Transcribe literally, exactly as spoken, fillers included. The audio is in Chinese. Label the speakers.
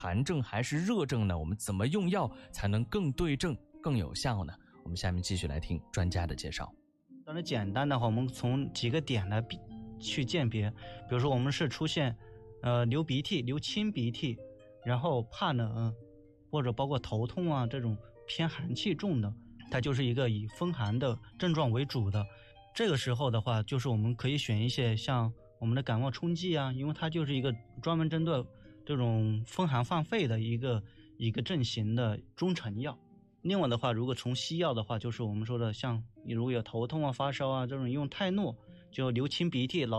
Speaker 1: 寒症还是热症呢？我们怎么用药才能更对症、更有效呢？我们下面继续来听专家的介绍。
Speaker 2: 当然简单的话，我们从几个点来去鉴别，比如说我们是出现呃流鼻涕、流清鼻涕，然后怕冷，或者包括头痛啊这种偏寒气重的，它就是一个以风寒的症状为主的。这个时候的话，就是我们可以选一些像我们的感冒冲剂啊，因为它就是一个专门针对这种风寒犯肺的一个一个症型的中成药。另外的话，如果从西药的话，就是我们说的像你如果有头痛啊、发烧啊这种用泰诺，就流清鼻涕、老